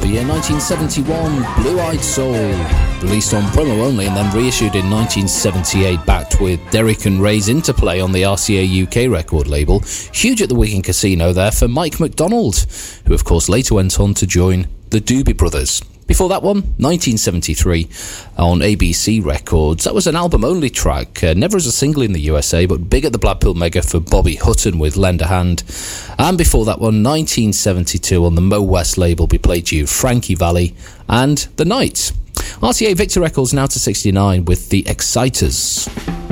year 1971, Blue-Eyed Soul, released on promo only and then reissued in 1978, backed with Derek and Ray's Interplay on the RCA UK record label. Huge at the Wigan Casino there for Mike McDonald, who of course later went on to join the Doobie Brothers. Before that one, 1973, on ABC Records. That was an album-only track, never as a single in the USA, but big at the Blackpool Mega for Bobby Hutton with Lend a Hand. And before that one, 1972, on the Mo West label, we played you Frankie Valli and The Knights. RCA Victor Records now to 69 with The Exciters.